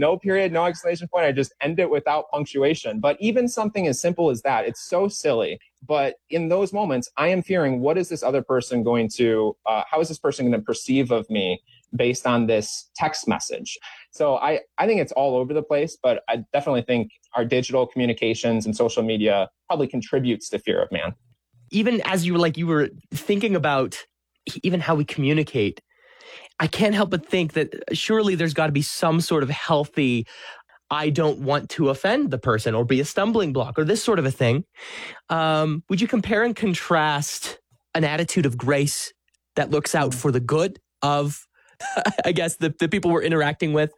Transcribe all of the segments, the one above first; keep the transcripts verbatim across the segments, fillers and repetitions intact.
no period, no exclamation point. I just end it without punctuation. But even something as simple as that, it's so silly. But in those moments, I am fearing, what is this other person going to, uh, how is this person going to perceive of me based on this text message? So I, I think it's all over the place, but I definitely think our digital communications and social media probably contributes to fear of man. Even as you were like, you were thinking about even how we communicate, I can't help but think that surely there's got to be some sort of healthy, I don't want to offend the person or be a stumbling block or this sort of a thing. Um, would you compare and contrast an attitude of grace that looks out for the good of, I guess, the, the people we're interacting with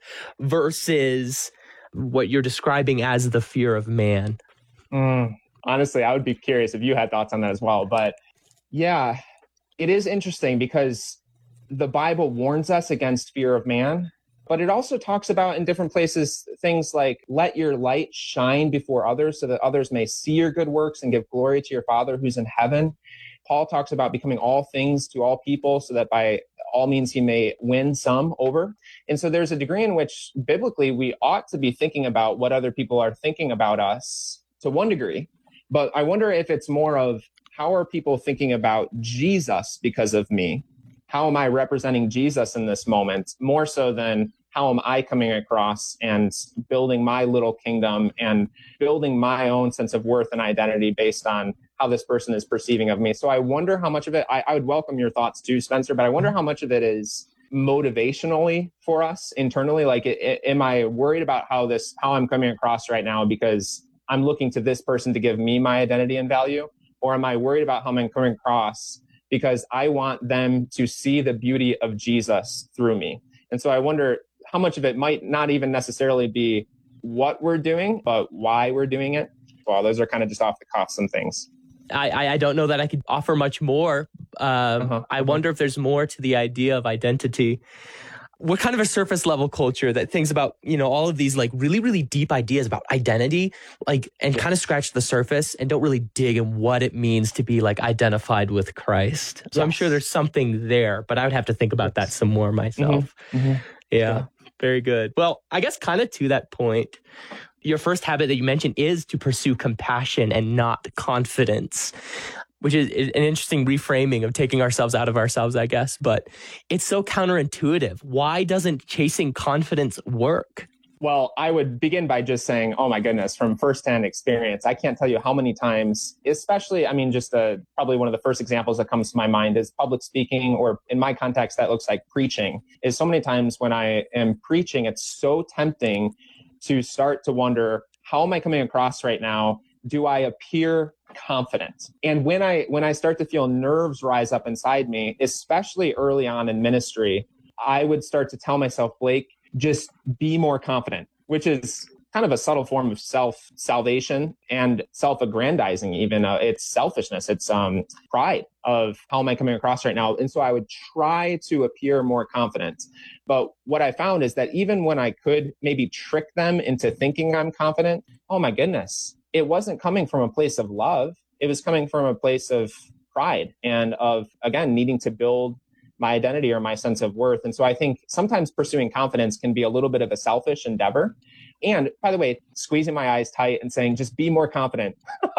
versus what you're describing as the fear of man? Mm, honestly, I would be curious if you had thoughts on that as well. But yeah, it is interesting because the Bible warns us against fear of man, but it also talks about in different places things like, let your light shine before others so that others may see your good works and give glory to your Father who's in heaven. Paul talks about becoming all things to all people so that by all means he may win some over. And so there's a degree in which biblically we ought to be thinking about what other people are thinking about us to one degree. But I wonder if it's more of, how are people thinking about Jesus because of me? How am I representing Jesus in this moment? More so than how am I coming across and building my little kingdom and building my own sense of worth and identity based on how this person is perceiving of me. So I wonder how much of it, I, I would welcome your thoughts too, Spencer, but I wonder how much of it is motivationally for us internally. Like, it, it, am I worried about how this, how I'm coming across right now because I'm looking to this person to give me my identity and value? Or am I worried about how I'm coming across because I want them to see the beauty of Jesus through me? And so I wonder how much of it might not even necessarily be what we're doing, but why we're doing it. Well, those are kind of just off the cuff some things. I, I don't know that I could offer much more. Um, uh-huh. I wonder if there's more to the idea of identity. We're kind of a surface level culture that thinks about, you know, all of these like really, really deep ideas about identity, like, and yeah. kind of scratch the surface and don't really dig in what it means to be like identified with Christ. So yes. I'm sure there's something there, but I would have to think about that some more myself. Mm-hmm. Mm-hmm. Yeah, yeah, very good. Well, I guess kind of to that point, your first habit that you mentioned is to pursue compassion and not confidence, which is an interesting reframing of taking ourselves out of ourselves, I guess. But it's so counterintuitive. Why doesn't chasing confidence work? Well, I would begin by just saying, oh my goodness, from firsthand experience, I can't tell you how many times, especially, I mean, just uh, probably one of the first examples that comes to my mind is public speaking, or in my context, that looks like preaching, is so many times when I am preaching, it's so tempting to start to wonder, how am I coming across right now? Do I appear confident? And when I when I start to feel nerves rise up inside me, especially early on in ministry, I would start to tell myself, Blake, just be more confident, which is kind of a subtle form of self-salvation and self-aggrandizing even. Uh, it's selfishness. It's um, pride of how am I coming across right now? And so I would try to appear more confident. But what I found is that even when I could maybe trick them into thinking I'm confident, oh my goodness, it wasn't coming from a place of love. It was coming from a place of pride and of, again, needing to build my identity or my sense of worth. And so I think sometimes pursuing confidence can be a little bit of a selfish endeavor. And by the way, squeezing my eyes tight and saying, just be more confident,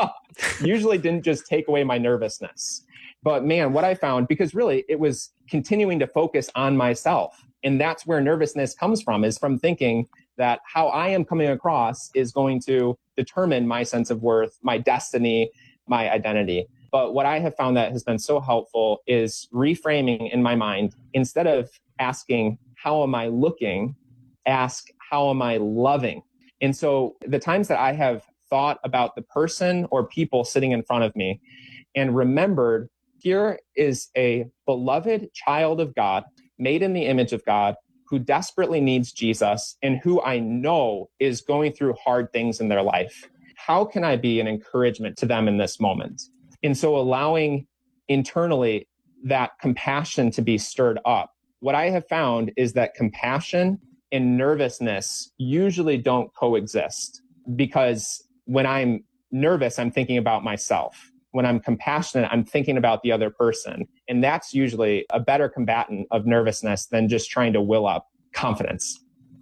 usually didn't just take away my nervousness. But man, what I found, because really it was continuing to focus on myself. And that's where nervousness comes from, is from thinking that how I am coming across is going to determine my sense of worth, my destiny, my identity. But what I have found that has been so helpful is reframing in my mind, instead of asking, how am I looking? Ask, how am I loving? And so the times that I have thought about the person or people sitting in front of me and remembered, here is a beloved child of God, made in the image of God, who desperately needs Jesus and who I know is going through hard things in their life. How can I be an encouragement to them in this moment? And so allowing internally that compassion to be stirred up. What I have found is that compassion and nervousness usually don't coexist, because when I'm nervous, I'm thinking about myself. When I'm compassionate, I'm thinking about the other person. And that's usually a better combatant of nervousness than just trying to will up confidence.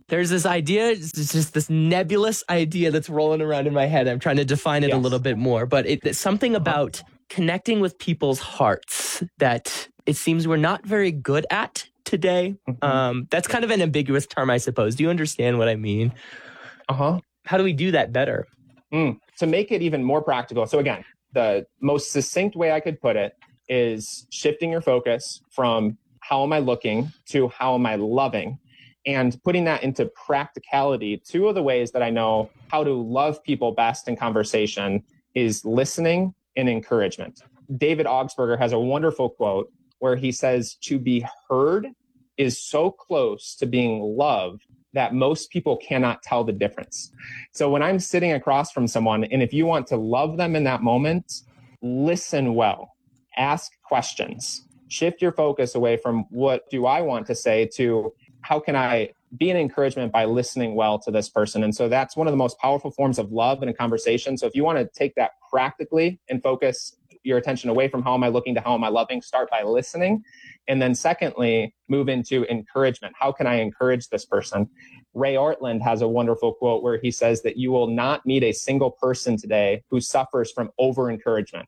There's this idea, it's just this nebulous idea that's rolling around in my head. I'm trying to define it yes. a little bit more, but it, it's something about uh-huh. connecting with people's hearts that it seems we're not very good at today. Mm-hmm. Um, that's kind of an ambiguous term, I suppose. Do you understand what I mean? Uh-huh. How do we do that better? Mm. To make it even more practical. So again, the most succinct way I could put it is shifting your focus from how am I looking to how am I loving, and putting that into practicality. Two of the ways that I know how to love people best in conversation is listening and encouragement. David Augsburger has a wonderful quote where he says, to be heard is so close to being loved that most people cannot tell the difference. So when I'm sitting across from someone, and if you want to love them in that moment, listen well, ask questions, shift your focus away from what do I want to say to how can I be an encouragement by listening well to this person? And so that's one of the most powerful forms of love in a conversation. So if you want to take that practically and focus your attention away from how am I looking to how am I loving, start by listening. And then secondly, move into encouragement. How can I encourage this person? Ray Ortland has a wonderful quote where he says that you will not meet a single person today who suffers from over-encouragement.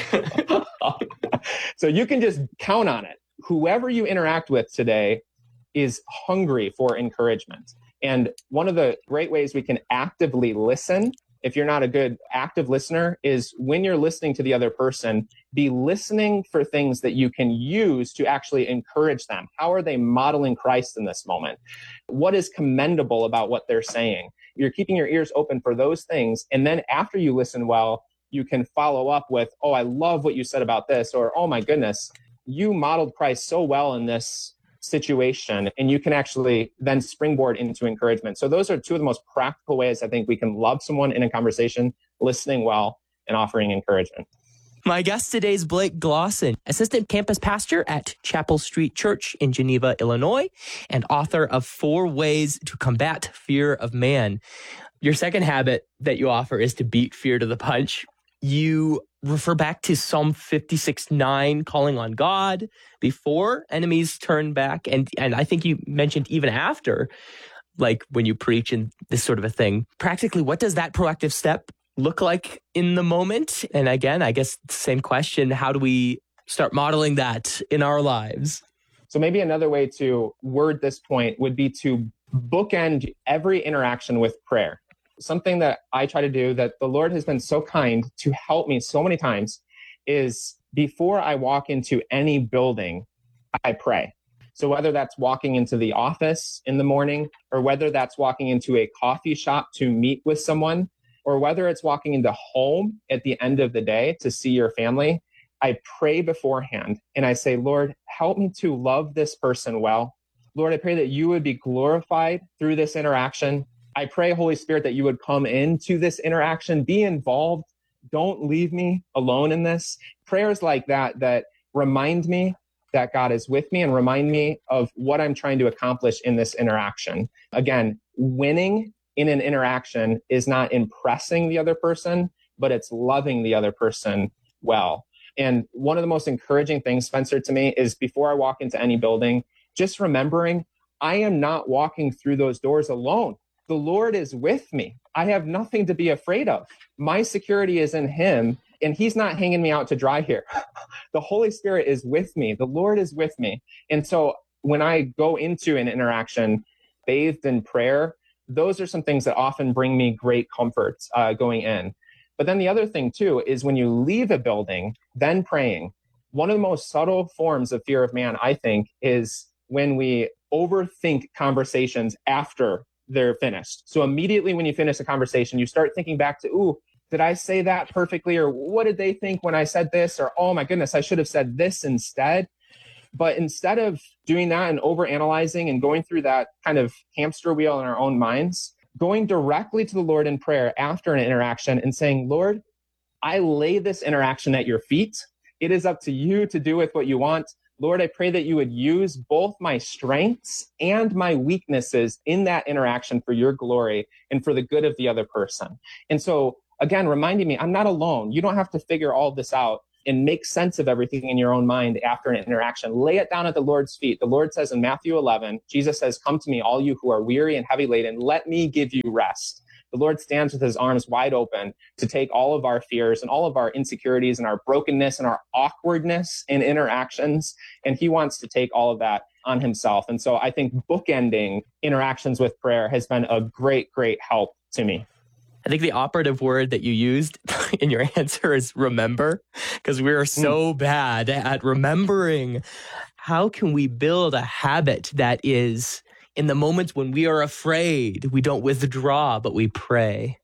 So you can just count on it. Whoever you interact with today is hungry for encouragement. And one of the great ways we can actively listen, if you're not a good active listener, is when you're listening to the other person, be listening for things that you can use to actually encourage them. How are they modeling Christ in this moment? What is commendable about what they're saying? You're keeping your ears open for those things. And then after you listen well, you can follow up with, oh, I love what you said about this, or, oh my goodness, you modeled Christ so well in this situation, and you can actually then springboard into encouragement. So those are two of the most practical ways I think we can love someone in a conversation, listening well and offering encouragement. My guest today is Blake Glosson, assistant campus pastor at Chapel Street Church in Geneva, Illinois, and author of Four Ways to Combat Fear of Man. Your second habit that you offer is to beat fear to the punch. You refer back to Psalm fifty-six nine, calling on God before enemies turn back. And, and I think you mentioned even after, like when you preach and this sort of a thing. Practically, what does that proactive step look like in the moment? And again, I guess same question, how do we start modeling that in our lives? So maybe another way to word this point would be to bookend every interaction with prayer. Something that I try to do that the Lord has been so kind to help me so many times is before I walk into any building, I pray. So whether that's walking into the office in the morning, or whether that's walking into a coffee shop to meet with someone, or whether it's walking into home at the end of the day to see your family, I pray beforehand and I say, Lord, help me to love this person well. Lord, I pray that you would be glorified through this interaction. I pray, Holy Spirit, that you would come into this interaction, be involved. Don't leave me alone in this. Prayers like that, that remind me that God is with me and remind me of what I'm trying to accomplish in this interaction. Again, winning in an interaction is not impressing the other person, but it's loving the other person well. And one of the most encouraging things, Spencer, to me is before I walk into any building, just remembering I am not walking through those doors alone. The Lord is with me. I have nothing to be afraid of. My security is in him, and he's not hanging me out to dry here. The Holy Spirit is with me. The Lord is with me. And so when I go into an interaction bathed in prayer, those are some things that often bring me great comfort uh, going in. But then the other thing, too, is when you leave a building, then praying. One of the most subtle forms of fear of man, I think, is when we overthink conversations after they're finished. So immediately when you finish a conversation, you start thinking back to, ooh, did I say that perfectly? Or what did they think when I said this? Or, oh my goodness, I should have said this instead. But instead of doing that and overanalyzing and going through that kind of hamster wheel in our own minds, going directly to the Lord in prayer after an interaction and saying, Lord, I lay this interaction at your feet. It is up to you to do with what you want. Lord, I pray that you would use both my strengths and my weaknesses in that interaction for your glory and for the good of the other person. And so, again, reminding me, I'm not alone. You don't have to figure all this out. and make sense of everything in your own mind after an interaction. Lay it down at the Lord's feet. The Lord says in Matthew eleven, Jesus says, "Come to me, all you who are weary and heavy laden, let me give you rest." The Lord stands with his arms wide open to take all of our fears and all of our insecurities and our brokenness and our awkwardness in interactions. And he wants to take all of that on himself. And so I think bookending interactions with prayer has been a great, great help to me. I think the operative word that you used in your answer is remember, because we are so mm. bad at remembering. How can we build a habit that is, in the moments when we are afraid, we don't withdraw, but we pray?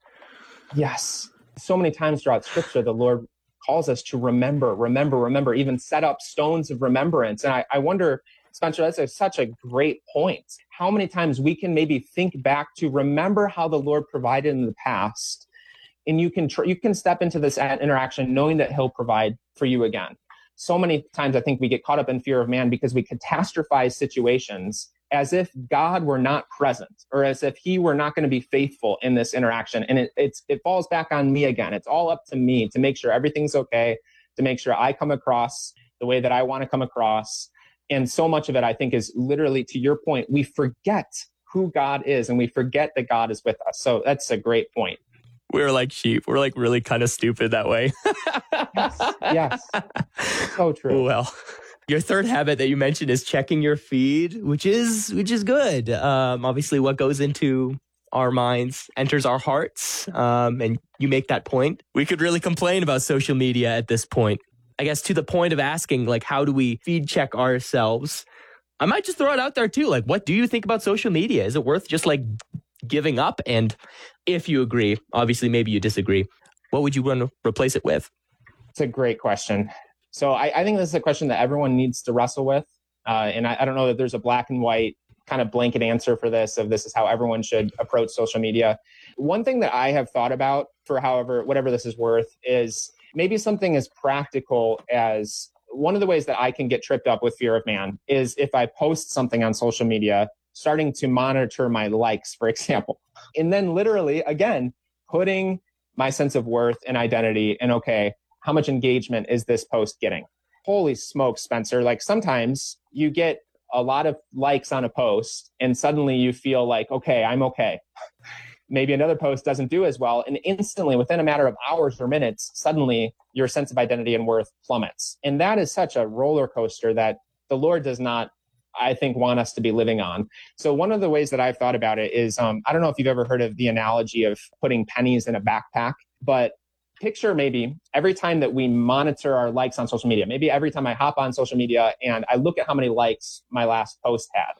Yes. So many times throughout Scripture, the Lord calls us to remember, remember, remember, even set up stones of remembrance. And I, I wonder, Spencer, that's a, such a great point. How many times we can maybe think back to remember how the Lord provided in the past, and you can tr- you can step into this interaction knowing that he'll provide for you again. So many times I think we get caught up in fear of man because we catastrophize situations as if God were not present, or as if he were not going to be faithful in this interaction. And it, it's, it falls back on me again. It's all up to me to make sure everything's okay, to make sure I come across the way that I want to come across. And so much of it, I think, is literally, to your point, we forget who God is and we forget that God is with us. So that's a great point. We're like sheep. We're like really kind of stupid that way. Yes, yes. So true. Well, your third habit that you mentioned is checking your feed, which is which is good. Um, obviously, what goes into our minds enters our hearts, um, and you make that point. We could really complain about social media at this point. I guess to the point of asking, like, how do we feed check ourselves? I might just throw it out there too. Like, what do you think about social media? Is it worth just like giving up? And if you agree, obviously, maybe you disagree, what would you want to replace it with? It's a great question. So I, I think this is a question that everyone needs to wrestle with. Uh, and I, I don't know that there's a black and white kind of blanket answer for this, of this is how everyone should approach social media. One thing that I have thought about, for however, whatever this is worth, is maybe something as practical as, one of the ways that I can get tripped up with fear of man is if I post something on social media, starting to monitor my likes, for example, and then literally, again, putting my sense of worth and identity in, okay, how much engagement is this post getting? Holy smokes, Spencer. Like, sometimes you get a lot of likes on a post and suddenly you feel like, okay, I'm okay. Maybe another post doesn't do as well. And instantly, within a matter of hours or minutes, suddenly your sense of identity and worth plummets. And that is such a roller coaster that the Lord does not, I think, want us to be living on. So one of the ways that I've thought about it is, um, I don't know if you've ever heard of the analogy of putting pennies in a backpack, but picture maybe every time that we monitor our likes on social media, maybe every time I hop on social media and I look at how many likes my last post had,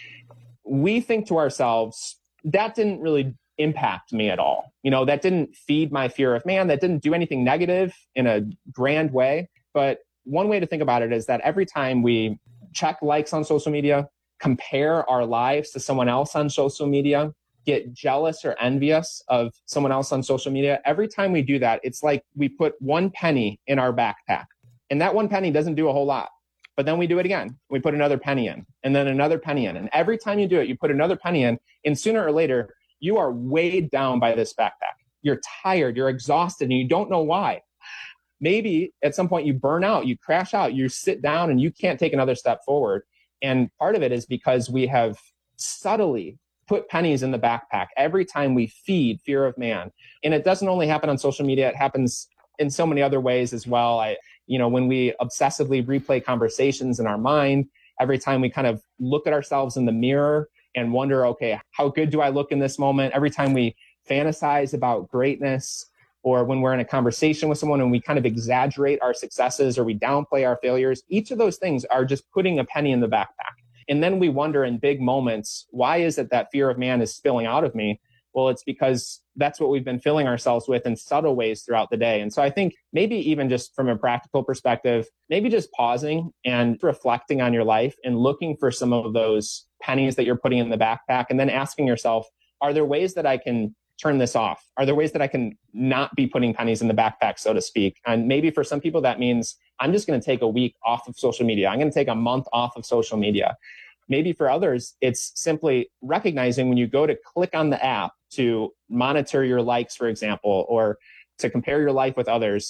we think to ourselves, that didn't really impact me at all. You know, that didn't feed my fear of man. That didn't do anything negative in a grand way. But one way to think about it is that every time we check likes on social media, compare our lives to someone else on social media, get jealous or envious of someone else on social media, every time we do that, it's like we put one penny in our backpack. And that one penny doesn't do a whole lot. But then we do it again. We put another penny in, and then another penny in. And every time you do it, you put another penny in, and sooner or later, you are weighed down by this backpack. You're tired, you're exhausted, and you don't know why. Maybe at some point you burn out, you crash out, you sit down, and you can't take another step forward. And part of it is because we have subtly put pennies in the backpack every time we feed fear of man. And it doesn't only happen on social media, it happens in so many other ways as well. I, you know, when we obsessively replay conversations in our mind, every time we kind of look at ourselves in the mirror and wonder, okay, how good do I look in this moment? Every time we fantasize about greatness, or when we're in a conversation with someone and we kind of exaggerate our successes or we downplay our failures, each of those things are just putting a penny in the backpack. And then we wonder in big moments, why is it that fear of man is spilling out of me? Well, it's because that's what we've been filling ourselves with in subtle ways throughout the day. And so I think maybe even just from a practical perspective, maybe just pausing and reflecting on your life and looking for some of those pennies that you're putting in the backpack, and then asking yourself, are there ways that I can turn this off? Are there ways that I can not be putting pennies in the backpack, so to speak? And maybe for some people, that means I'm just going to take a week off of social media. I'm going to take a month off of social media. Maybe for others, it's simply recognizing when you go to click on the app to monitor your likes, for example, or to compare your life with others,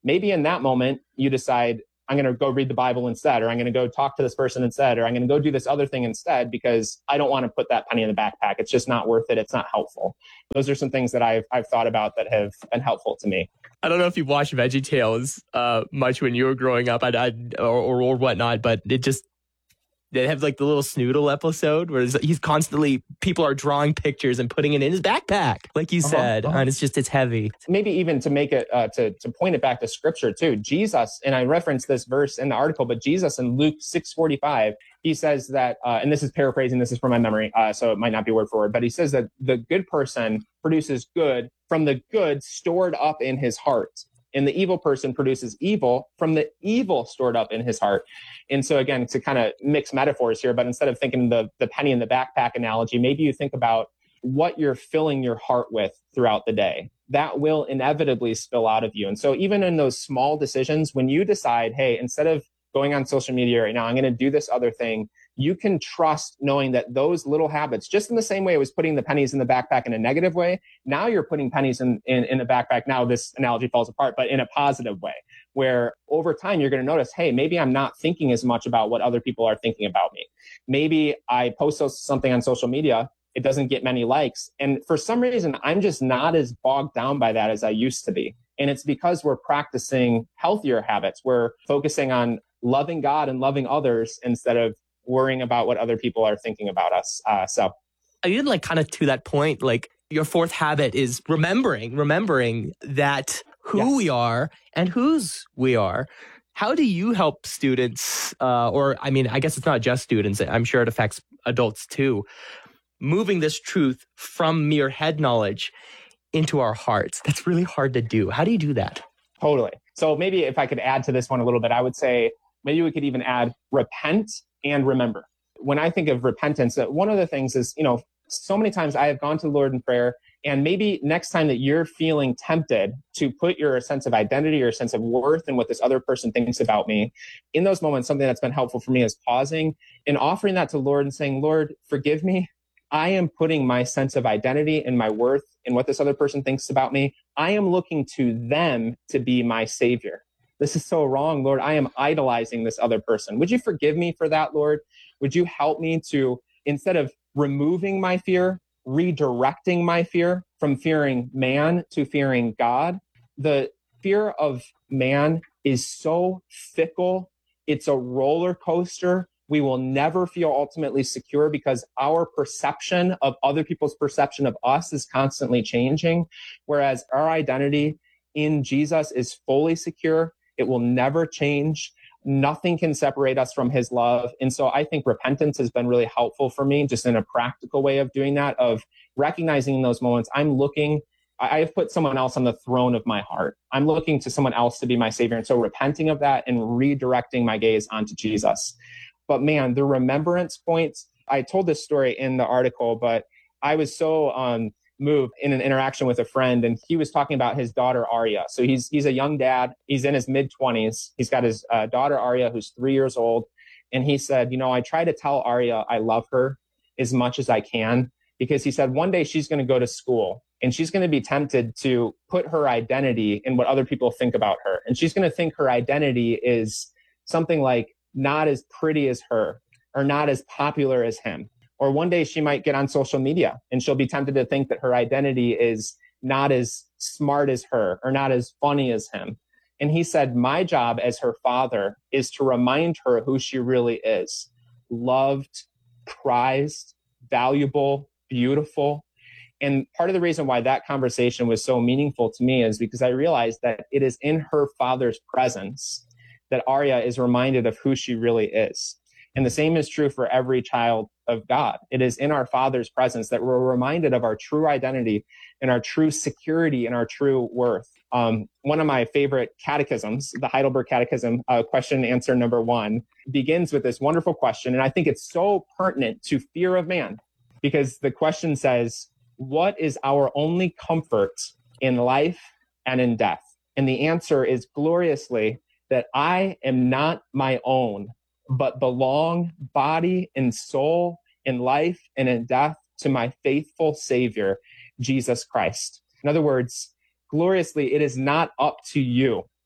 maybe in that moment you decide, I'm going to go read the Bible instead, or I'm going to go talk to this person instead, or I'm going to go do this other thing instead because I don't want to put that penny in the backpack. It's just not worth it. It's not helpful. Those are some things that I've I've thought about that have been helpful to me. I don't know if you watched VeggieTales uh, much when you were growing up, I, I, or, or or whatnot, but it just they have like the little Snoodle episode where he's constantly, people are drawing pictures and putting it in his backpack, like you said, uh-huh, uh-huh. and it's just, it's heavy. Maybe even to make it, uh, to, to point it back to scripture too, Jesus, and I referenced this verse in the article, but Jesus in Luke six forty-five, he says that, uh, and this is paraphrasing, this is from my memory, uh, so it might not be word for word, but he says that the good person produces good from the good stored up in his heart. And the evil person produces evil from the evil stored up in his heart. And so again, to kind of mix metaphors here, but instead of thinking the, the penny in the backpack analogy, maybe you think about what you're filling your heart with throughout the day. That will inevitably spill out of you. And so even in those small decisions, when you decide, hey, instead of going on social media right now, I'm going to do this other thing, you can trust knowing that those little habits, just in the same way it was putting the pennies in the backpack in a negative way, now you're putting pennies in, in, in the backpack. Now this analogy falls apart, but in a positive way, where over time you're going to notice, hey, maybe I'm not thinking as much about what other people are thinking about me. Maybe I post something on social media, it doesn't get many likes. And for some reason, I'm just not as bogged down by that as I used to be. And it's because we're practicing healthier habits. We're focusing on loving God and loving others instead of worrying about what other people are thinking about us. Uh, so I did like kind of to that point, like your fourth habit is remembering, remembering that who yes. we are and whose we are. How do you help students, uh, or I mean, I guess it's not just students, I'm sure it affects adults too, moving this truth from mere head knowledge into our hearts? That's really hard to do. How do you do that? Totally. So maybe if I could add to this one a little bit, I would say maybe we could even add repent and remember. When I think of repentance, one of the things is, you know, so many times I have gone to the Lord in prayer, and maybe next time that you're feeling tempted to put your sense of identity or sense of worth in what this other person thinks about me, in those moments, something that's been helpful for me is pausing and offering that to the Lord and saying, Lord, forgive me. I am putting my sense of identity and my worth in what this other person thinks about me. I am looking to them to be my savior. This is so wrong, Lord. I am idolizing this other person. Would you forgive me for that, Lord? Would you help me to, instead of removing my fear, redirecting my fear from fearing man to fearing God? The fear of man is so fickle. It's a roller coaster. We will never feel ultimately secure because our perception of other people's perception of us is constantly changing, whereas our identity in Jesus is fully secure. It will never change. Nothing can separate us from his love. And so I think repentance has been really helpful for me, just in a practical way of doing that, of recognizing in those moments, I'm looking, I have put someone else on the throne of my heart. I'm looking to someone else to be my savior. And so repenting of that and redirecting my gaze onto Jesus. But man, the remembrance points, I told this story in the article, but I was so um, moved in an interaction with a friend, and he was talking about his daughter, Arya. So he's he's a young dad. He's in his mid-twenties. He's got his uh, daughter, Arya, who's three years old. And he said, you know, I try to tell Arya I love her as much as I can, because he said one day she's going to go to school and she's going to be tempted to put her identity in what other people think about her. And she's going to think her identity is something like not as pretty as her or not as popular as him. Or one day she might get on social media and she'll be tempted to think that her identity is not as smart as her or not as funny as him. And he said, my job as her father is to remind her who she really is: loved, prized, valuable, beautiful. And part of the reason why that conversation was so meaningful to me is because I realized that it is in her father's presence that Arya is reminded of who she really is. And the same is true for every child of God. It is in our Father's presence that we're reminded of our true identity and our true security and our true worth. Um, one of my favorite catechisms, the Heidelberg Catechism, uh, question and answer number one, begins with this wonderful question. And I think it's so pertinent to fear of man, because the question says, what is our only comfort in life and in death? And the answer is gloriously that I am not my own, but belong body and soul in life and in death to my faithful Savior, Jesus Christ. In other words, gloriously, it is not up to you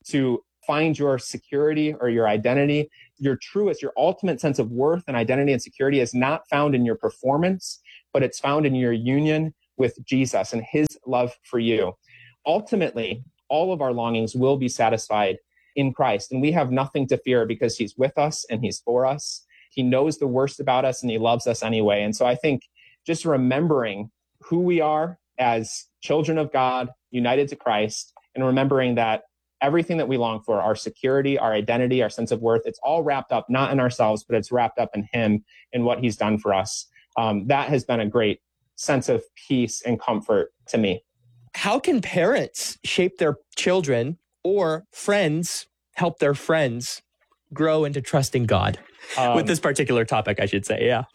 to find your security or your identity. Your truest, your ultimate sense of worth and identity and security is not found in your performance, but it's found in your union with Jesus and his love for you. Ultimately, all of our longings will be satisfied in Christ, and we have nothing to fear because he's with us and he's for us. He knows the worst about us and he loves us anyway. And so I think just remembering who we are as children of God, united to Christ, and remembering that everything that we long for, our security, our identity, our sense of worth, it's all wrapped up, not in ourselves, but it's wrapped up in him and what he's done for us. Um, that has been a great sense of peace and comfort to me. How can parents shape their children or friends help their friends grow into trusting God? Um, With this particular topic, I should say, yeah.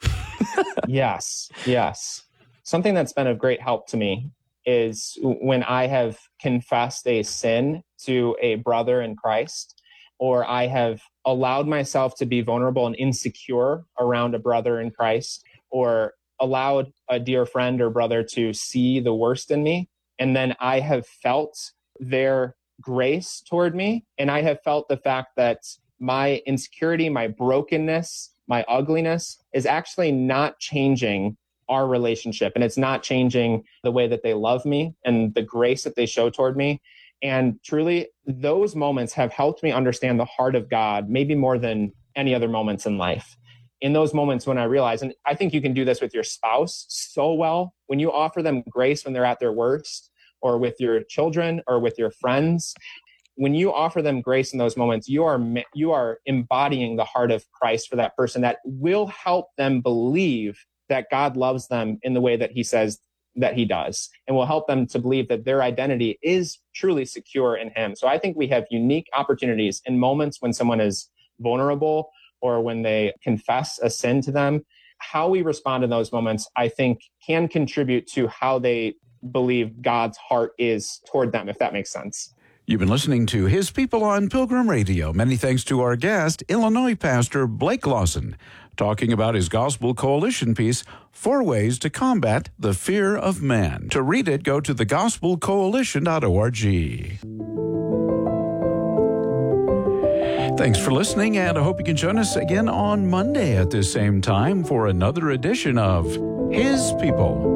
yes, yes. Something that's been of great help to me is when I have confessed a sin to a brother in Christ, or I have allowed myself to be vulnerable and insecure around a brother in Christ, or allowed a dear friend or brother to see the worst in me. And then I have felt their grace toward me. And I have felt the fact that my insecurity, my brokenness, my ugliness is actually not changing our relationship. And it's not changing the way that they love me and the grace that they show toward me. And truly, those moments have helped me understand the heart of God, maybe more than any other moments in life. In those moments when I realize, and I think you can do this with your spouse so well, when you offer them grace when they're at their worst, or with your children or with your friends, when you offer them grace in those moments, you are you are embodying the heart of Christ for that person that will help them believe that God loves them in the way that he says that he does, and will help them to believe that their identity is truly secure in him. So I think we have unique opportunities in moments when someone is vulnerable or when they confess a sin to them. How we respond in those moments, I think, can contribute to how they believe God's heart is toward them, if that makes sense. You've been listening to His People on Pilgrim Radio. Many thanks to our guest, Illinois pastor Blake Lawson, talking about his Gospel Coalition piece, Four Ways to Combat the Fear of Man. To read it, go to the gospel coalition dot org. Thanks for listening, and I hope you can join us again on Monday at this same time for another edition of His People.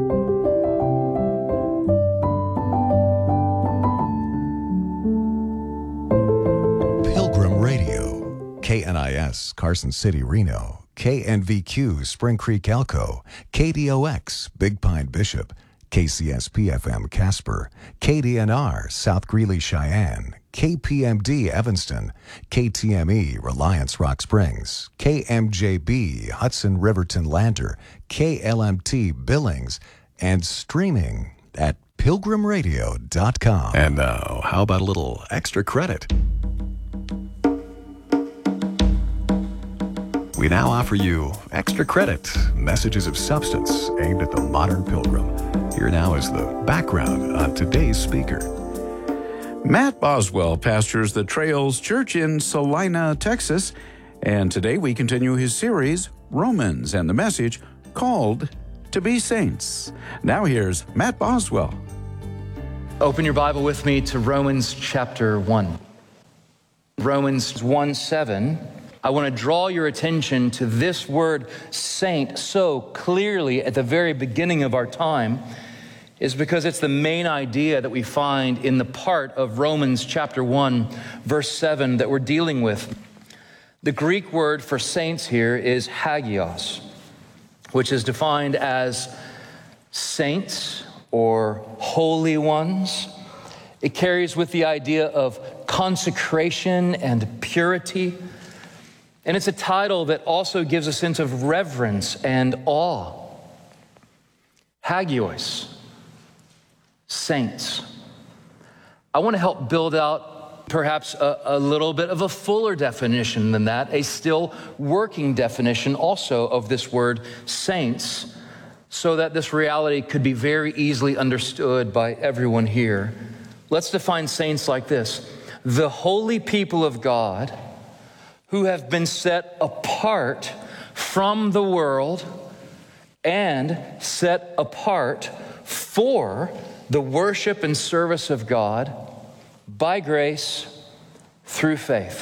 K N I S, Carson City, Reno, K N V Q, Spring Creek, Elko, K D O X, Big Pine, Bishop, K C S P F M, Casper, K D N R, South Greeley, Cheyenne, K P M D, Evanston, K T M E, Reliance, Rock Springs, K M J B, Hudson, Riverton, Lander, K L M T, Billings, and streaming at pilgrim radio dot com. And now, how about a little extra credit? We now offer you extra credit, messages of substance aimed at the modern pilgrim. Here now is the background on today's speaker. Matt Boswell pastors the Trails Church in Salina, Texas, and today we continue his series, Romans, and the message called To Be Saints. Now here's Matt Boswell. Open your Bible with me to Romans chapter one. Romans one seven. I want to draw your attention to this word saint so clearly at the very beginning of our time is because it's the main idea that we find in the part of Romans chapter one, verse seven that we're dealing with. The Greek word for saints here is hagios, which is defined as saints or holy ones. It carries with the idea of consecration and purity. And it's a title that also gives a sense of reverence and awe. Hagios, saints. I want to help build out perhaps a, a little bit of a fuller definition than that, a still working definition also of this word saints, so that this reality could be very easily understood by everyone here. Let's define saints like this: the holy people of God who have been set apart from the world and set apart for the worship and service of God by grace through faith.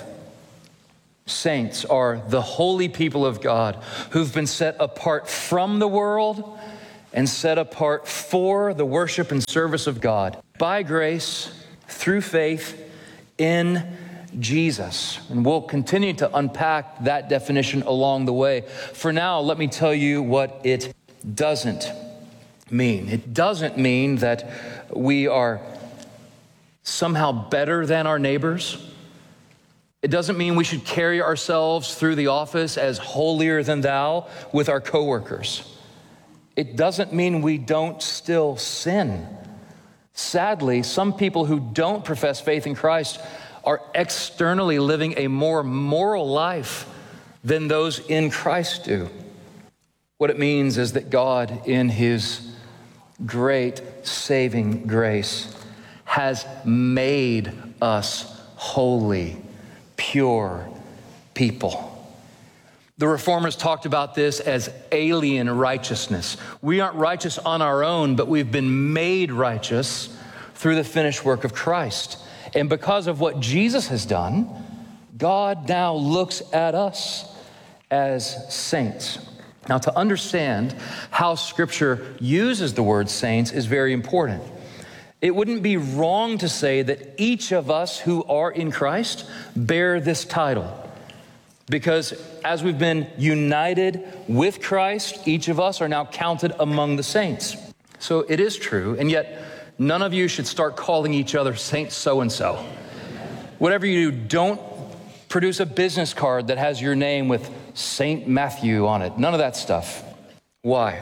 Saints are the holy people of God who've been set apart from the world and set apart for the worship and service of God by grace through faith in Jesus. And we'll continue to unpack that definition along the way. For now, let me tell you what it doesn't mean. It doesn't mean that we are somehow better than our neighbors. It doesn't mean we should carry ourselves through the office as holier than thou with our coworkers. It doesn't mean we don't still sin. Sadly, some people who don't profess faith in Christ are externally living a more moral life than those in Christ do. What it means is that God, in His great saving grace, has made us holy, pure people. The Reformers talked about this as alien righteousness. We aren't righteous on our own, but we've been made righteous through the finished work of Christ. And because of what Jesus has done, God now looks at us as saints. Now, to understand how Scripture uses the word saints is very important. It wouldn't be wrong to say that each of us who are in Christ bear this title. Because as we've been united with Christ, each of us are now counted among the saints. So it is true, and yet none of you should start calling each other Saint so-and-so. Whatever you do, don't produce a business card that has your name with Saint Matthew on it. None of that stuff. Why?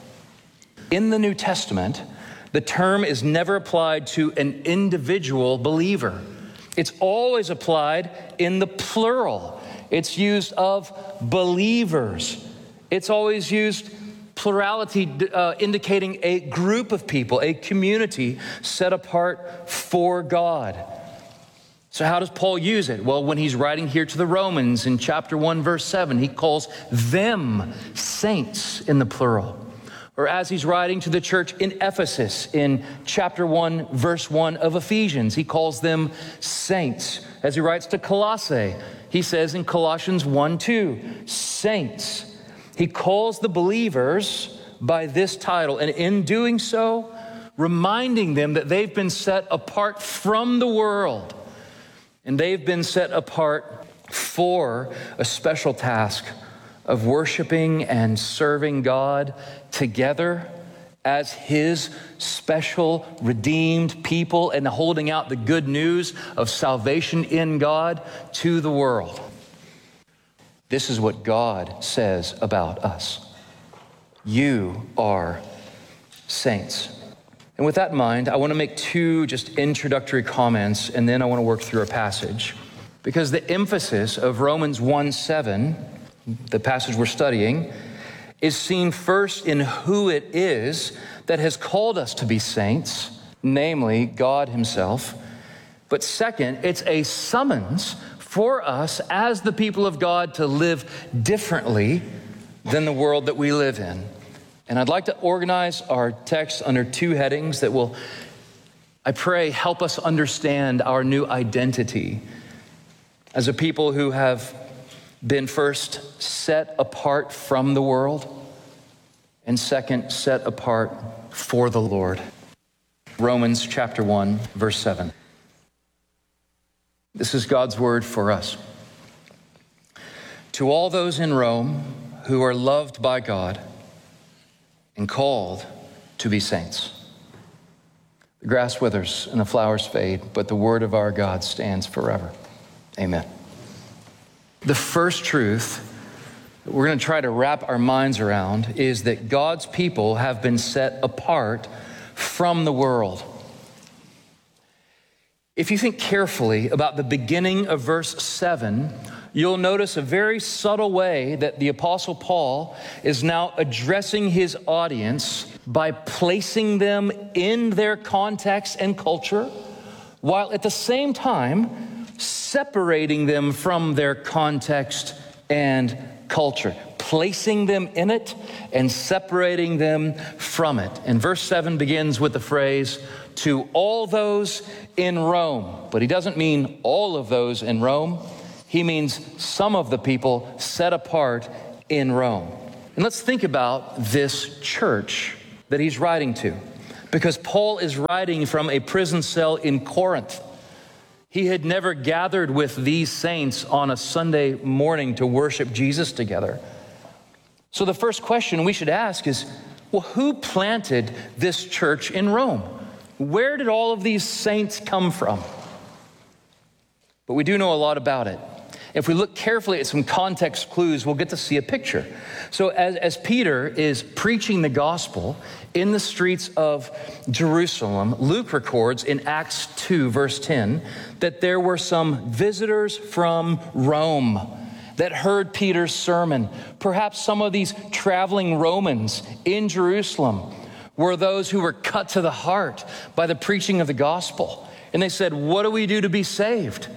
In the New Testament, the term is never applied to an individual believer. It's always applied in the plural. It's used of believers. It's always used plurality, uh, indicating a group of people, a community set apart for God. So how does Paul use it? Well, when he's writing here to the Romans in chapter one, verse seven, he calls them saints in the plural. Or as he's writing to the church in Ephesus in chapter one, verse one of Ephesians, he calls them saints. As he writes to Colossae, he says in Colossians one two, saints. He calls the believers by this title, and in doing so, reminding them that they've been set apart from the world, and they've been set apart for a special task of worshiping and serving God together as His special redeemed people and holding out the good news of salvation in God to the world. This is what God says about us. You are saints. And with that in mind, I want to make two just introductory comments, and then I want to work through a passage. Because the emphasis of Romans one seven, the passage we're studying, is seen first in who it is that has called us to be saints, namely God Himself. But second, it's a summons for us as the people of God to live differently than the world that we live in. And I'd like to organize our text under two headings that will, I pray, help us understand our new identity as a people who have been first set apart from the world, and second, set apart for the Lord. Romans chapter one, verse seven. This is God's word for us. To all those in Rome who are loved by God and called to be saints. The grass withers and the flowers fade, but the word of our God stands forever. Amen. The first truth that we're going to try to wrap our minds around is that God's people have been set apart from the world. If you think carefully about the beginning of verse seven, you'll notice a very subtle way that the Apostle Paul is now addressing his audience by placing them in their context and culture, while at the same time separating them from their context and culture. placing them in it and separating them from it. And verse seven begins with the phrase, to all those in Rome. But he doesn't mean all of those in Rome. He means some of the people set apart in Rome. And let's think about this church that he's writing to, because Paul is writing from a prison cell in Corinth. He had never gathered with these saints on a Sunday morning to worship Jesus together. So the first question we should ask is, well, who planted this church in Rome? Where did all of these saints come from? But we do know a lot about it. If we look carefully at some context clues, we'll get to see a picture. So as, as Peter is preaching the gospel in the streets of Jerusalem, Luke records in Acts two, verse ten, that there were some visitors from Rome that heard Peter's sermon. Perhaps some of these traveling Romans in Jerusalem were those who were cut to the heart by the preaching of the gospel. And they said, what do we do to be saved?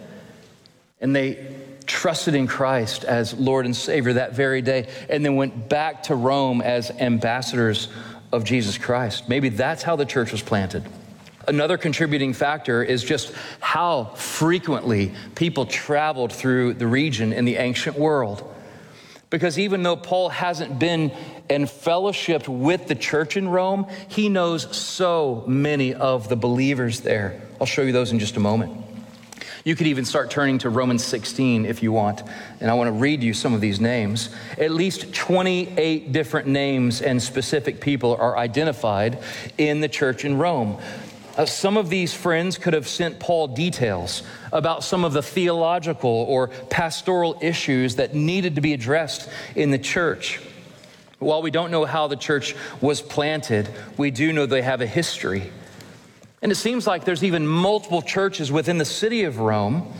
And they trusted in Christ as Lord and Savior that very day, and then went back to Rome as ambassadors of Jesus Christ. Maybe that's how the church was planted. Another contributing factor is just how frequently people traveled through the region in the ancient world. Because even though Paul hasn't been and fellowshiped with the church in Rome, he knows so many of the believers there. I'll show you those in just a moment. You could even start turning to Romans sixteen if you want. And I want to read you some of these names. At least twenty-eight different names and specific people are identified in the church in Rome. Uh, some of these friends could have sent Paul details about some of the theological or pastoral issues that needed to be addressed in the church. While we don't know how the church was planted, we do know they have a history. And it seems like there's even multiple churches within the city of Rome,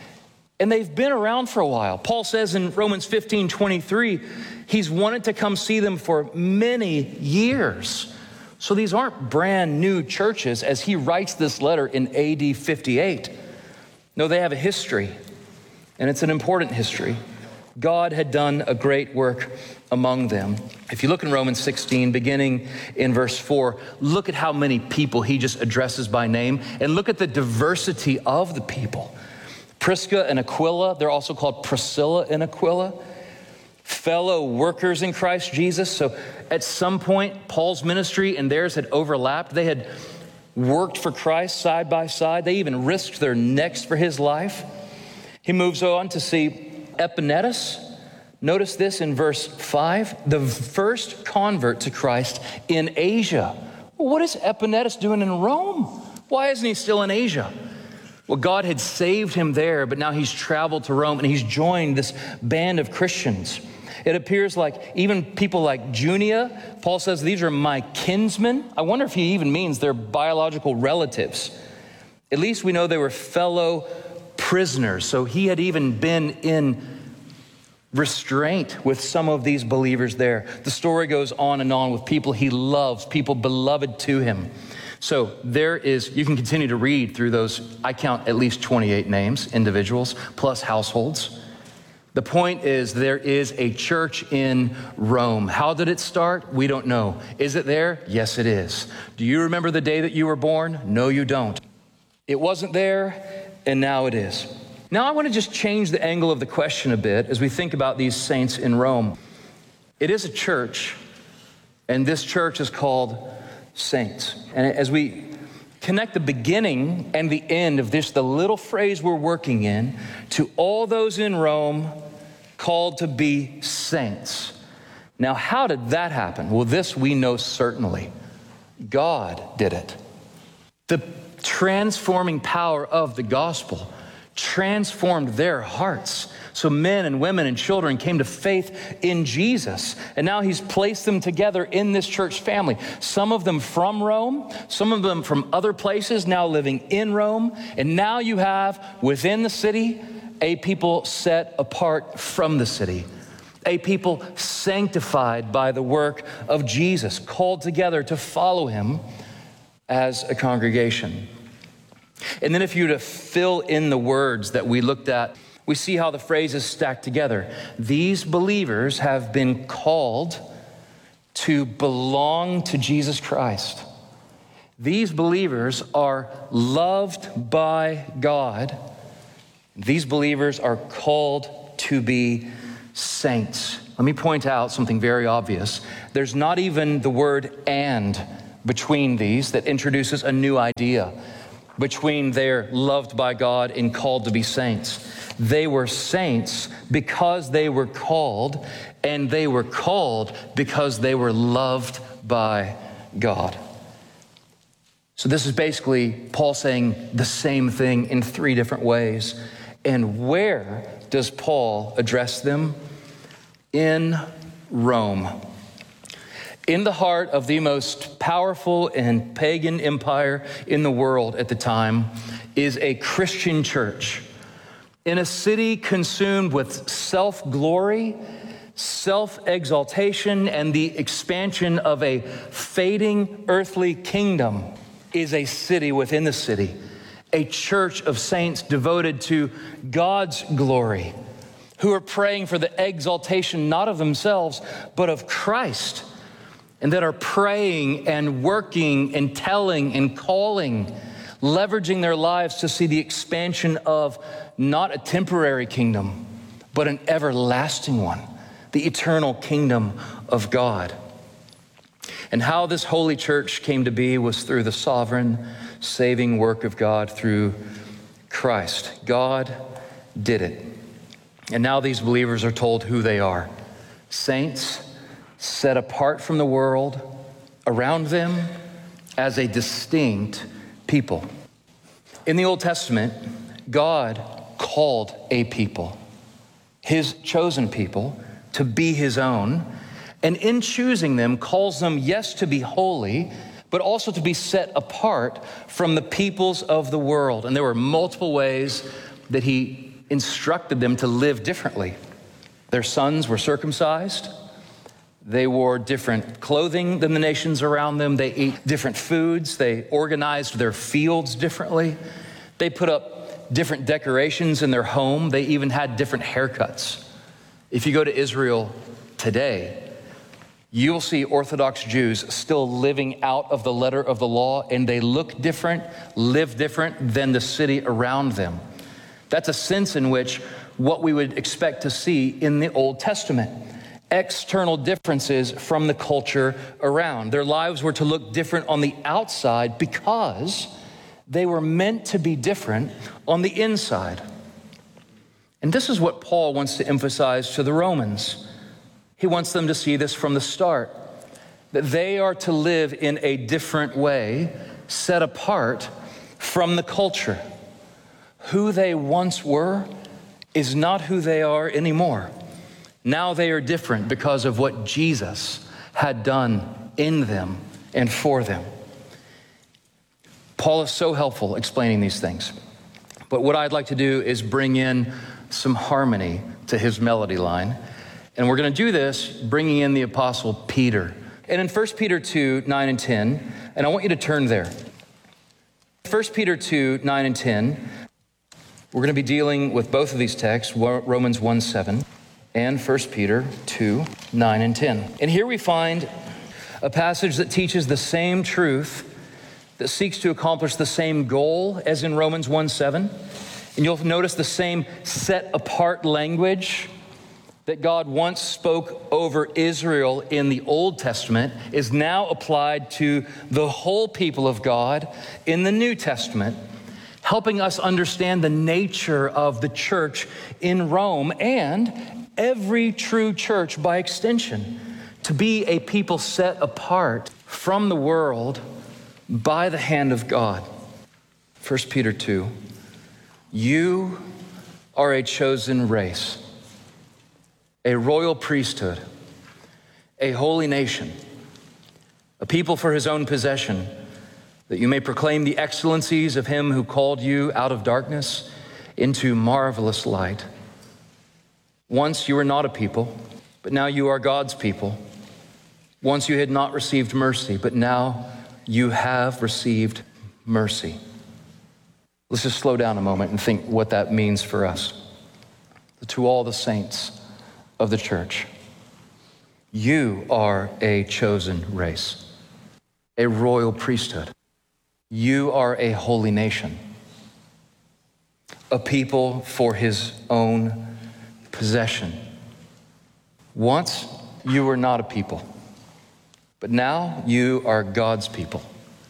and they've been around for a while. Paul says in Romans fifteen twenty-three, he's wanted to come see them for many years. So these aren't brand new churches as he writes this letter in A D fifty-eight. No, they have a history, and it's an important history. God had done a great work among them. If you look in Romans sixteen, beginning in verse four, look at how many people he just addresses by name, and look at the diversity of the people. Prisca and Aquila, they're also called Priscilla and Aquila, fellow workers in Christ Jesus. So at some point, Paul's ministry and theirs had overlapped. They had worked for Christ side by side. They even risked their necks for his life. He moves on to see Epaenetus. Notice this in verse five, the first convert to Christ in Asia. Well, what is Epaenetus doing in Rome? Why isn't he still in Asia? Well, God had saved him there, but now he's traveled to Rome and he's joined this band of Christians. It appears like even people like Junia, Paul says, these are my kinsmen. I wonder if he even means they're biological relatives. At least we know they were fellow prisoners. So he had even been in restraint with some of these believers there. The story goes on and on with people he loves, people beloved to him. So there is, you can continue to read through those, I count at least twenty-eight names, individuals, plus households. The point is there is a church in Rome. How did it start? We don't know. Is it there? Yes, it is. Do you remember the day that you were born? No, you don't. It wasn't there, and now it is. Now I want to just change the angle of the question a bit as we think about these saints in Rome. It is a church, and this church is called saints. And as we connect the beginning and the end of this, the little phrase we're working in, to all those in Rome called to be saints. Now, how did that happen? Well, this we know certainly. God did it. The transforming power of the gospel transformed their hearts. So men and women and children came to faith in Jesus. And now he's placed them together in this church family. Some of them from Rome, some of them from other places, now living in Rome. And now you have within the city a people set apart from the city. A people sanctified by the work of Jesus, called together to follow him as a congregation. And then if you were to fill in the words that we looked at we see how the phrases stack together. These believers have been called to belong to Jesus Christ. These believers are loved by God. These believers are called to be saints. Let me point out something very obvious. There's not even the word "and" between these that introduces a new idea between they're loved by God and called to be saints. They were saints because they were called, and they were called because they were loved by God. So this is basically Paul saying the same thing in three different ways. And where does Paul address them? In Rome. In the heart of the most powerful and pagan empire in the world at the time is a Christian church. In a city consumed with self-glory, self-exaltation, and the expansion of a fading earthly kingdom is a city within the city, a church of saints devoted to God's glory, who are praying for the exaltation not of themselves, but of Christ, and that are praying and working and telling and calling, leveraging their lives to see the expansion of not a temporary kingdom, but an everlasting one, the eternal kingdom of God. And how this holy church came to be was through the sovereign, saving work of God through Christ. God did it. And now these believers are told who they are. Saints set apart from the world around them as a distinct people. In the Old Testament, God called a people, his chosen people, to be his own, and in choosing them calls them, yes, to be holy, but also to be set apart from the peoples of the world. And there were multiple ways that he instructed them to live differently. Their sons were circumcised. They wore different clothing than the nations around them. They ate different foods. They organized their fields differently. They put up different decorations in their home. They even had different haircuts. If you go to Israel today, you'll see Orthodox Jews still living out of the letter of the law, and they look different, live different than the city around them. That's a sense in which what we would expect to see in the Old Testament. External differences from the culture around. Their lives were to look different on the outside because they were meant to be different on the inside. And this is what Paul wants to emphasize to the Romans. He wants them to see this from the start, that they are to live in a different way, set apart from the culture. Who they once were is not who they are anymore. Now they are different because of what Jesus had done in them and for them. Paul is so helpful explaining these things. But what I'd like to do is bring in some harmony to his melody line. And we're going to do this bringing in the Apostle Peter. And in First Peter two, nine and ten, and I want you to turn there. First Peter two, nine and ten, we're going to be dealing with both of these texts, Romans one, seven. And First Peter two, nine and ten. And here we find a passage that teaches the same truth, that seeks to accomplish the same goal as in Romans one, seven. And you'll notice the same set apart language that God once spoke over Israel in the Old Testament is now applied to the whole people of God in the New Testament, helping us understand the nature of the church in Rome and every true church by extension, to be a people set apart from the world by the hand of God. First Peter two, you are a chosen race, a royal priesthood, a holy nation, a people for his own possession, that you may proclaim the excellencies of him who called you out of darkness into marvelous light. Once you were not a people, but now you are God's people. Once you had not received mercy, but now you have received mercy. Let's just slow down a moment and think what that means for us. to all the saints of the church. You are a chosen race, a royal priesthood. You are a holy nation, a people for his own possession. Once you were not a people, but now you are God's people.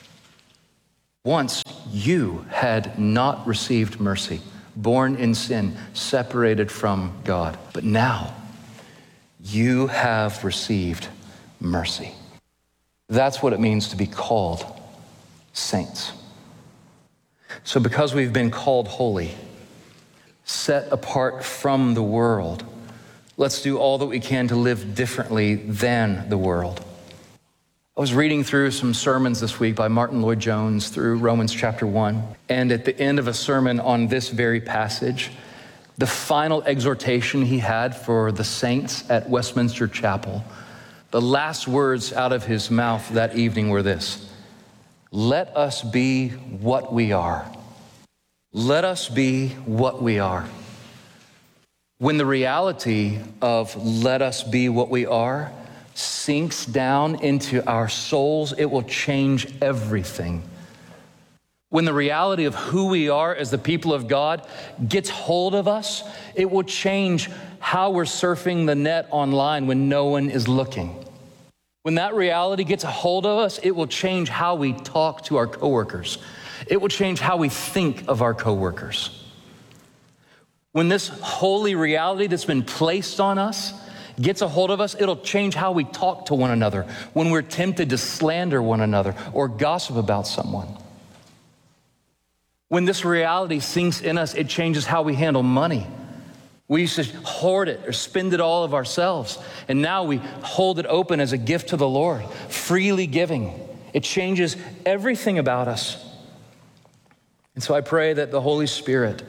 Once you had not received mercy, born in sin, separated from God, but now you have received mercy. That's what it means to be called saints. So because we've been called holy, set apart from the world, let's do all that we can to live differently than the world. I was reading through some sermons this week by Martin Lloyd-Jones through Romans chapter one, and at the end of a sermon on this very passage, the final exhortation he had for the saints at Westminster Chapel, the last words out of his mouth that evening were this: let us be what we are. Let us be what we are. When the reality of let us be what we are sinks down into our souls, it will change everything. When the reality of who we are as the people of God gets hold of us, it will change how we're surfing the net online when no one is looking. When that reality gets a hold of us, it will change how we talk to our coworkers. It will change how we think of our coworkers. When this holy reality that's been placed on us gets a hold of us, it'll change how we talk to one another when we're tempted to slander one another or gossip about someone. When this reality sinks in us, it changes how we handle money. We used to hoard it or spend it all of ourselves, and now we hold it open as a gift to the Lord, freely giving. It changes everything about us. And so I pray that the Holy Spirit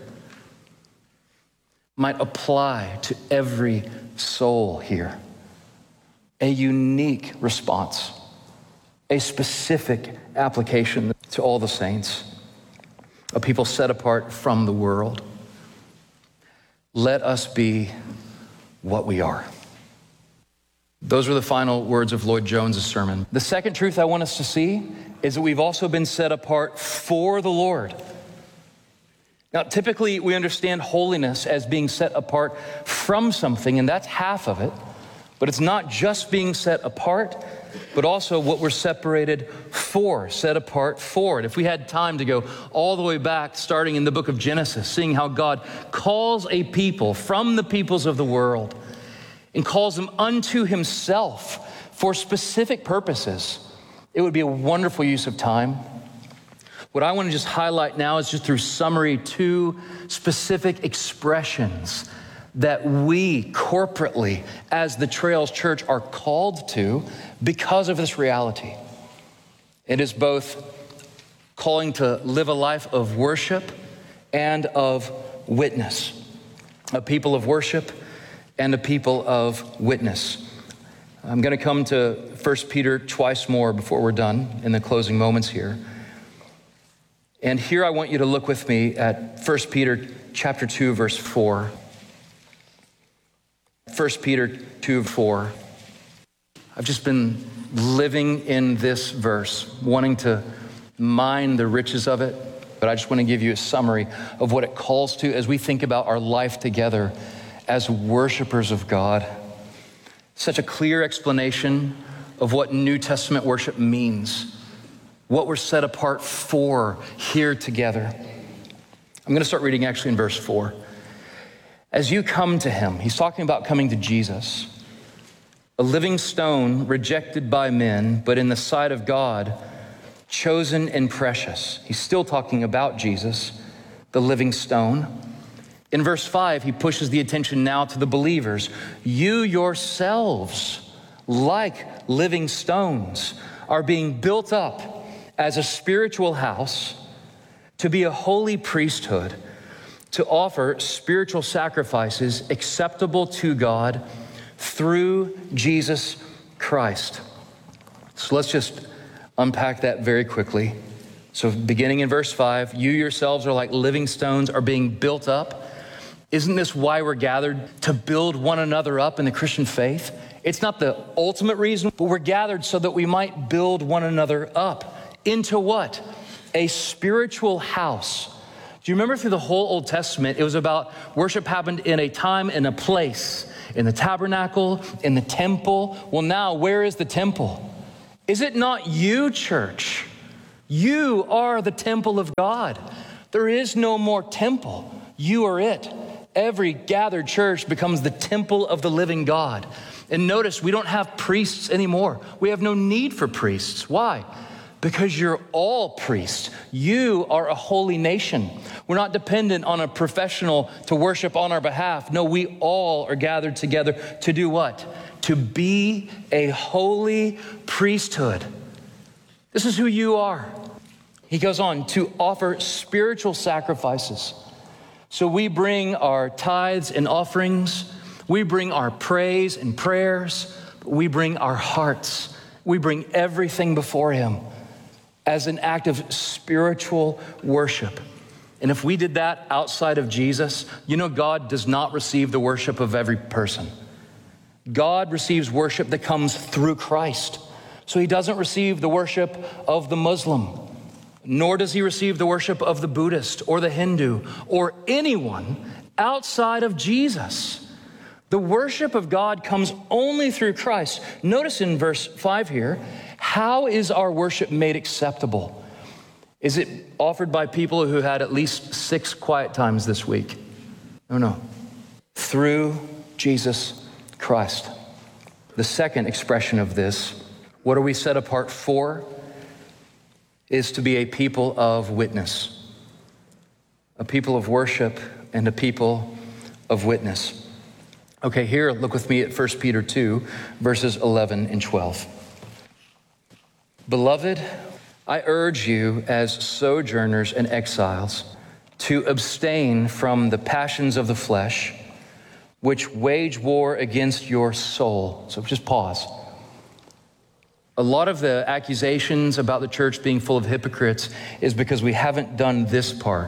might apply to every soul here a unique response, a specific application to all the saints, a people set apart from the world. Let us be what we are. Those are the final words of Lloyd-Jones' sermon. The second truth I want us to see is that we've also been set apart for the Lord. Now, typically we understand holiness as being set apart from something, and that's half of it. But it's not just being set apart, but also what we're separated for, set apart for it. If we had time to go all the way back, starting in the book of Genesis, seeing how God calls a people from the peoples of the world and calls them unto himself for specific purposes, it would be a wonderful use of time. What I want to just highlight now is just through summary two specific expressions that we corporately as the Trails Church are called to because of this reality. It is both calling to live a life of worship and of witness, a people of worship and a people of witness. I'm going to come to First Peter twice more before we're done in the closing moments here. And here I want you to look with me at First Peter chapter two, verse four. First Peter two, four. I've just been living in this verse, wanting to mine the riches of it, but I just want to give you a summary of what it calls to as we think about our life together as worshipers of God. Such a clear explanation of what New Testament worship means, what we're set apart for here together. I'm going to start reading actually in verse four. As you come to him, he's talking about coming to Jesus, a living stone rejected by men, but in the sight of God, chosen and precious. He's still talking about Jesus, the living stone. In verse five, he pushes the attention now to the believers. You yourselves, like living stones, are being built up as a spiritual house to be a holy priesthood, to offer spiritual sacrifices acceptable to God through Jesus Christ. So let's just unpack that very quickly. So beginning in verse five, you yourselves are like living stones, are being built up Isn't this why we're gathered? To build one another up in the Christian faith? It's not the ultimate reason, but we're gathered so that we might build one another up. Into what? A spiritual house. Do you remember through the whole Old Testament, it was about worship happened in a time and a place, in the tabernacle, in the temple. Well, now, where is the temple? Is it not you, church? You are the temple of God. There is no more temple. You are it. Every gathered church becomes the temple of the living God. And notice, we don't have priests anymore. We have no need for priests. Why? Because you're all priests. You are a holy nation. We're not dependent on a professional to worship on our behalf. No, we all are gathered together to do what? To be a holy priesthood. This is who you are. He goes on to offer spiritual sacrifices. So we bring our tithes and offerings. We bring our praise and prayers. We bring our hearts. We bring everything before him as an act of spiritual worship. And if we did that outside of Jesus, you know, God does not receive the worship of every person. God receives worship that comes through Christ. So he doesn't receive the worship of the Muslim, nor does he receive the worship of the Buddhist or the Hindu or anyone outside of Jesus. The worship of God comes only through Christ. Notice in verse five here, how is our worship made acceptable? Is it offered by people who had at least six quiet times this week? No, no. Through Jesus Christ. The second expression of this, what are we set apart for? Is to be a people of witness, a people of worship and a people of witness. Okay, here, look with me at First Peter two, verses eleven and twelve. Beloved, I urge you as sojourners and exiles to abstain from the passions of the flesh, which wage war against your soul. So just pause. A lot of the accusations about the church being full of hypocrites is because we haven't done this part.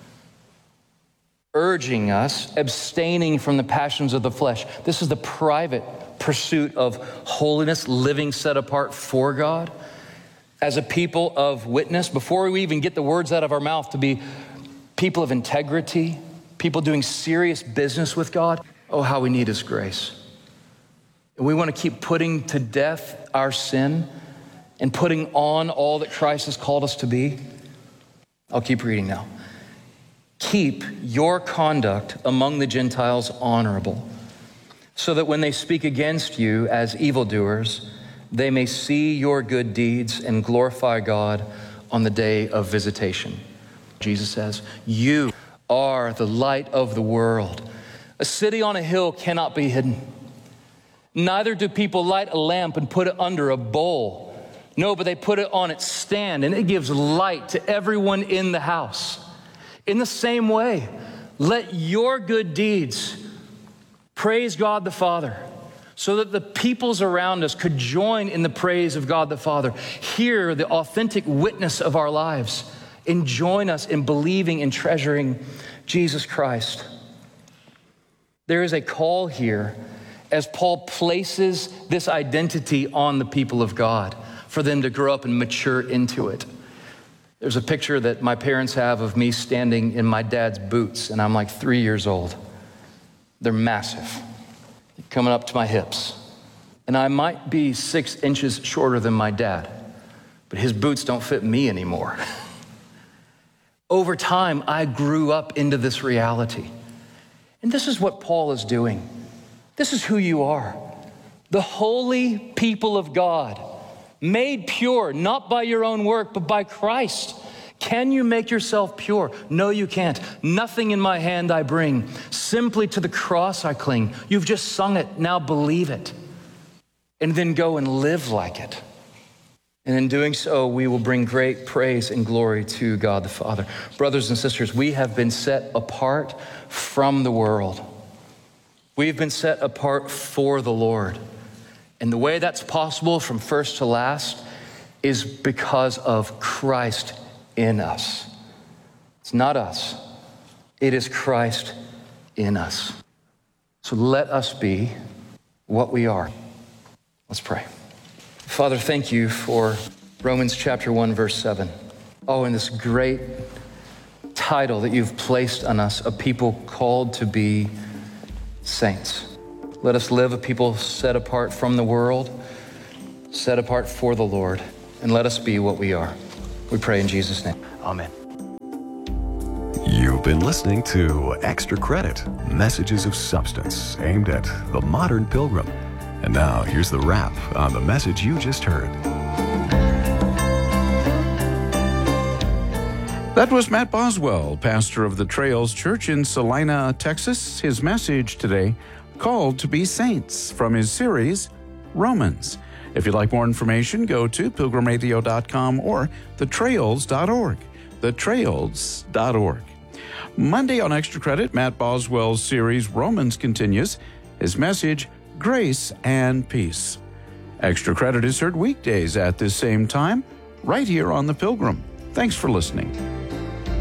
Urging us, abstaining from the passions of the flesh. This is the private pursuit of holiness, living set apart for God. As a people of witness, before we even get the words out of our mouth, to be people of integrity, people doing serious business with God. Oh, how we need his grace. And we want to keep putting to death our sin and putting on all that Christ has called us to be. I'll keep reading now. Keep your conduct among the Gentiles honorable, so that when they speak against you as evildoers, they may see your good deeds and glorify God on the day of visitation. Jesus says, you are the light of the world. A city on a hill cannot be hidden. Neither do people light a lamp and put it under a bowl. No, but they put it on its stand, and it gives light to everyone in the house. In the same way, let your good deeds praise God the Father, so that the peoples around us could join in the praise of God the Father, hear the authentic witness of our lives, and join us in believing and treasuring Jesus Christ. There is a call here as Paul places this identity on the people of God for them to grow up and mature into it. There's a picture that my parents have of me standing in my dad's boots, and I'm like three years old. They're massive, coming up to my hips. And I might be six inches shorter than my dad, but his boots don't fit me anymore. Over time, I grew up into this reality. And this is what Paul is doing. This is who you are. The holy people of God, made pure, not by your own work, but by Christ. Can you make yourself pure? No, you can't. Nothing in my hand I bring. Simply to the cross I cling. You've just sung it. Now believe it. And then go and live like it. And in doing so, we will bring great praise and glory to God the Father. Brothers and sisters, we have been set apart from the world. We've been set apart for the Lord. And the way that's possible from first to last is because of Christ in us. It's not us. It is Christ in us. So let us be what we are. Let's pray. Father, thank you for Romans chapter one, verse seven. Oh, and this great title that you've placed on us, a people called to be saints. Let us live a people set apart from the world, set apart for the Lord, and let us be what we are. We pray in Jesus' name. Amen. You've been listening to Extra Credit, messages of substance aimed at the modern pilgrim. And now here's the wrap on the message you just heard. That was Matt Boswell, pastor of the Trails Church in Salina, Texas. His message today, Called to be Saints, from his series, Romans. If you'd like more information, go to pilgrim radio dot com or the trails dot org. the trails dot org. Monday on Extra Credit, Matt Boswell's series, Romans, continues. His message, Grace and Peace. Extra Credit is heard weekdays at this same time, right here on The Pilgrim. Thanks for listening.